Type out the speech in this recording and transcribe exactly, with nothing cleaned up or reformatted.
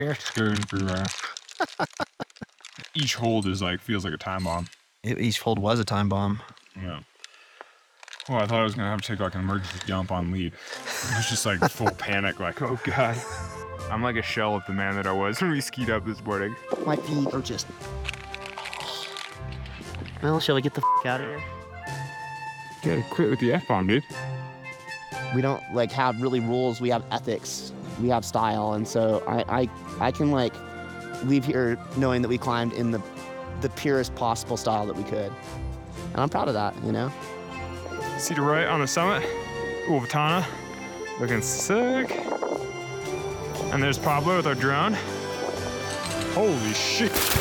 It's going through there. Each hold is like, feels like a time bomb. It, each hold was a time bomb. Yeah. Well, I thought I was going to have to take like an emergency dump on lead. It was just like full panic, like, oh God. I'm like a shell of the man that I was when we skied up this morning. My feet are just... Well, shall we get the f*** out of here? You gotta quit with the F-bomb, dude. We don't like have really rules. We have ethics. We have style. And so I, I, I can like leave here knowing that we climbed in the, the purest possible style that we could. And I'm proud of that, you know? See the right on the summit, Uluwatana, looking sick. And there's Pablo with our drone. Holy shit.